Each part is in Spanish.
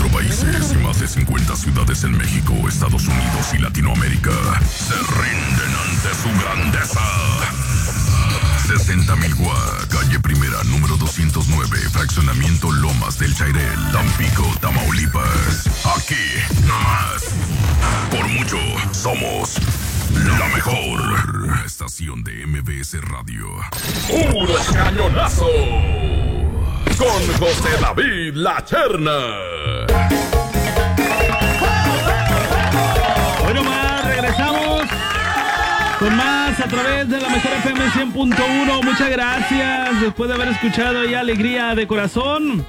24 países y más de 50 ciudades en México, Estados Unidos y Latinoamérica se rinden ante su grandeza. 60,000 Guac, calle Primera, número 209, fraccionamiento Lomas del Chairel, Tampico, Tamaulipas. Aquí, nomás. Por mucho, somos la mejor estación de MBS Radio. ¡Puros cañonazos! Con José David La Cherna. Bueno, más, regresamos con más a través de la mejor FM 100.1. Muchas gracias, después de haber escuchado ya Alegría de Corazón.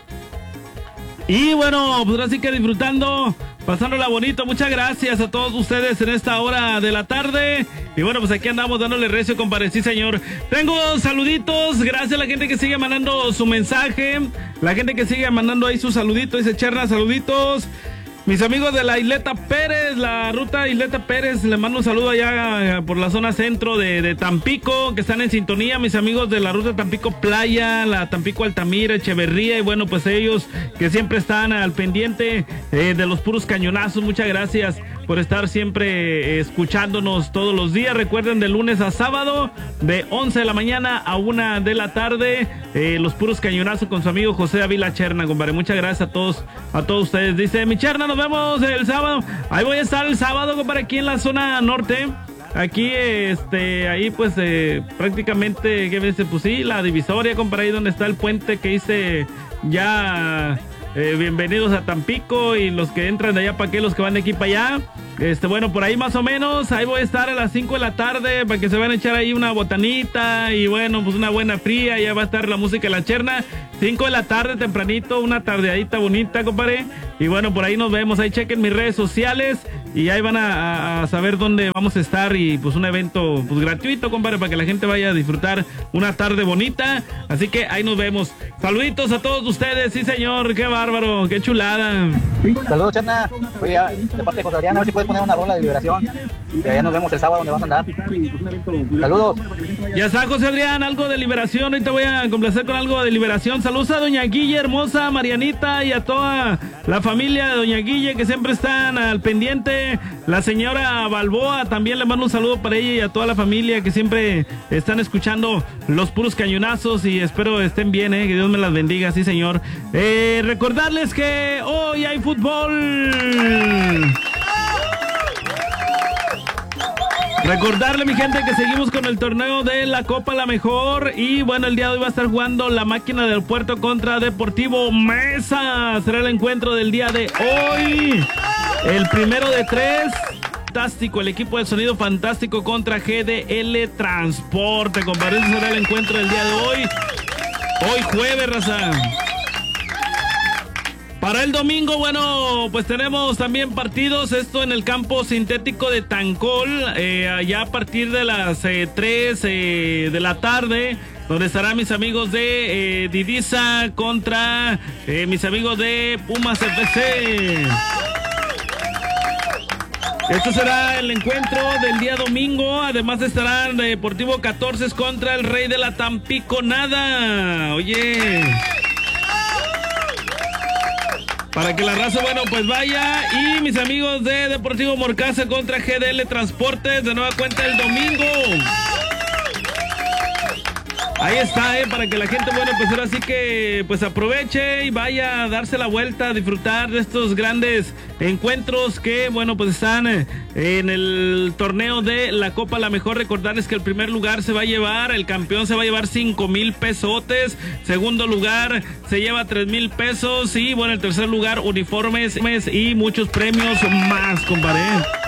Y bueno, pues ahora sí que disfrutando, pasándola bonito. Muchas gracias a todos ustedes en esta hora de la tarde. Y bueno, pues aquí andamos dándole recio, compadre. Sí, señor. Tengo saluditos. Gracias a la gente que sigue mandando su mensaje. La gente que sigue mandando ahí su saludito. Dice Cherna, saluditos. Mis amigos de la Isleta Pérez, la ruta Isleta Pérez, les mando un saludo allá por la zona centro de Tampico, que están en sintonía. Mis amigos de la ruta Tampico Playa, la Tampico Altamira, Echeverría, y bueno, pues ellos que siempre están al pendiente de los puros cañonazos. Muchas gracias por estar siempre escuchándonos todos los días. Recuerden, de lunes a sábado, de 11 de la mañana a 1 de la tarde, los puros cañonazos con su amigo José David La Cherna, compadre. Muchas gracias a todos ustedes. Dice mi Cherna, nos vemos el sábado. Ahí voy a estar el sábado, compadre, aquí en la zona norte. Aquí, ahí pues prácticamente, ¿qué ves? Pues sí, la divisoria, compadre, ahí donde está el puente que hice ya. Bienvenidos a Tampico, y los que entran de allá para aquí, los que van de aquí para allá. Bueno, por ahí más o menos, ahí voy a estar a las 5 de la tarde para que se van a echar ahí una botanita y bueno, pues una buena fría. Ya va a estar la música de La Cherna, 5 de la tarde tempranito, una tardeadita bonita, compadre. Y bueno, por ahí nos vemos, ahí chequen mis redes sociales y ahí van a saber dónde vamos a estar. Y pues un evento pues gratuito, compadre, para que la gente vaya a disfrutar una tarde bonita. Así que ahí nos vemos. Saluditos a todos ustedes, sí señor, qué bárbaro, qué chulada. Saludos, Cherna. Oye, de parte de José Adrián, a ver si puedes poner una rola de Liberación. Y allá nos vemos el sábado donde vas a andar. Saludos. Ya está, José Adrián, algo de Liberación. Ahorita voy a complacer con algo de Liberación. Saludos a doña Guille hermosa, Marianita, y a toda la familia de doña Guille que siempre están al pendiente. La señora Balboa, también le mando un saludo para ella y a toda la familia que siempre están escuchando los puros cañonazos, y espero estén bien, que Dios me las bendiga, sí señor. Recordarles que hoy hay fútbol. Recordarle, mi gente, que seguimos con el torneo de la Copa La Mejor. Y bueno, el día de hoy va a estar jugando la Máquina del Puerto contra Deportivo Mesa. Será el encuentro del día de hoy. El primero de 3. Fantástico, el equipo del sonido fantástico contra GDL Transporte, compadre. Ese será el encuentro del día de hoy. Hoy jueves, raza. Para el domingo, bueno, pues tenemos también partidos, esto en el campo sintético de Tancol, allá a partir de las 3 de la tarde, donde estarán mis amigos de Didisa contra mis amigos de Pumas FC. Este será el encuentro del día domingo. Además estarán Deportivo 14 contra el Rey de la Tampiconada. Oye, para que la raza, bueno, pues vaya. Y mis amigos de Deportivo Morcasa contra GDL Transportes, de nueva cuenta el domingo. Ahí está, para que la gente, bueno, pues ahora sí que pues aproveche y vaya a darse la vuelta, a disfrutar de estos grandes encuentros que, bueno, pues están en el torneo de la Copa La Mejor. Recordarles que el primer lugar se va a llevar, el campeón se va a llevar 5,000 pesotes, segundo lugar se lleva 3,000 pesos y, bueno, el tercer lugar uniformes y muchos premios más, compadre.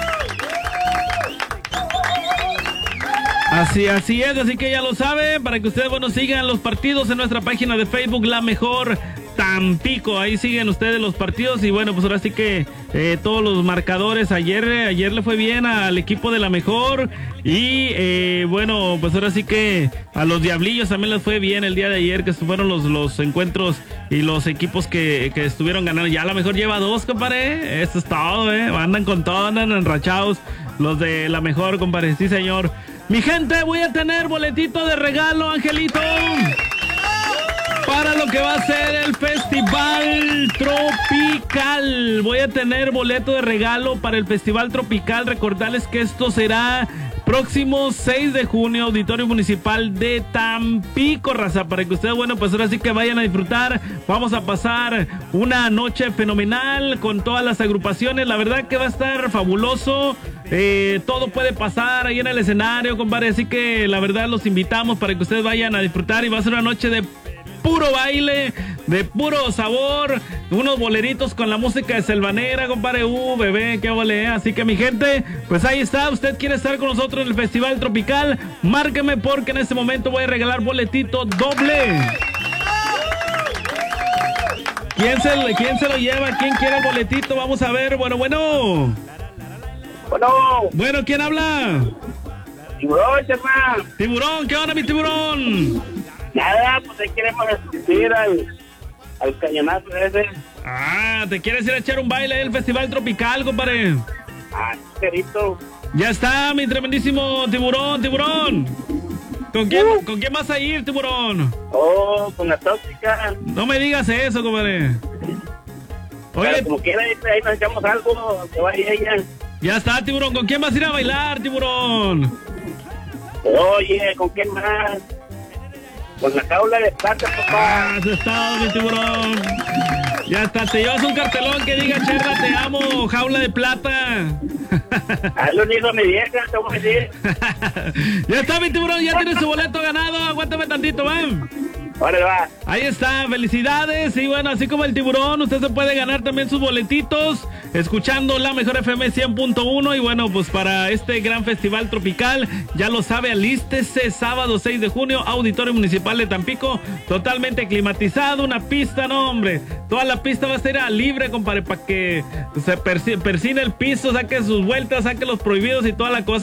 Así es, así que ya lo saben, para que ustedes, bueno, sigan los partidos en nuestra página de Facebook, La Mejor Tampico. Ahí siguen ustedes los partidos y, bueno, pues ahora sí que todos los marcadores. Ayer le fue bien al equipo de La Mejor y, bueno, pues ahora sí que a los Diablillos también les fue bien el día de ayer, que fueron los encuentros y los equipos que estuvieron ganando. Ya La Mejor lleva 2, compadre. Esto es todo, andan con todo, andan enrachados los de La Mejor, compadre. Sí, señor. Mi gente, voy a tener boletito de regalo, Angelito, para lo que va a ser el Festival Tropical. Tropical. Voy a tener boleto de regalo para el Festival Tropical. Recordarles que esto será próximo 6 de junio, Auditorio Municipal de Tampico, raza, para que ustedes, bueno, pues ahora sí que vayan a disfrutar. Vamos a pasar una noche fenomenal con todas las agrupaciones. La verdad que va a estar fabuloso. Todo puede pasar ahí en el escenario, compadre. Así que la verdad los invitamos para que ustedes vayan a disfrutar. Y va a ser una noche de puro baile, de puro sabor, unos boleritos con la música de Selvanera, compadre. Bebé, qué vole. Así que mi gente, pues ahí está. Usted quiere estar con nosotros en el Festival Tropical, márqueme porque en este momento voy a regalar boletito doble. ¿Quién se lo lleva? ¿Quién quiere el boletito? Vamos a ver. Bueno, ¿quién habla? Tiburón, hermano. Tiburón, ¿qué onda, mi tiburón? Nada, pues ahí queremos asistir al cañonazo ese. Ah, ¿te quieres ir a echar un baile del Festival Tropical, compadre? Ah, querido. Ya está, mi tremendísimo tiburón. ¿Con quién vas a ir, tiburón? Oh, con la tóxica. No me digas eso, compadre. Oye, pero como quiera, ahí nos echamos algo, que vaya ella. Ya está, tiburón. ¿Con quién vas a ir a bailar, tiburón? Oye, ¿con quién más? Con la jaula de plata, papá. Ah, eso es todo, mi tiburón. Ya está, te llevas un cartelón que diga, Cherra, te amo, jaula de plata. Hazlo unido a mi vieja, te voy a decir. Ya está, mi tiburón, ya tienes su boleto ganado. Aguántame tantito, ven. Órale, va. Ahí está, felicidades. Y bueno, así como el tiburón, usted se puede ganar también sus boletitos escuchando la mejor FM 100.1. Y bueno, pues para este gran festival tropical, ya lo sabe, alístese, sábado 6 de junio, Auditorio Municipal de Tampico, totalmente climatizado, una pista, no hombre, toda la pista va a ser libre, compadre, para que se persine el piso, saque sus vueltas, saque los prohibidos y toda la cosa.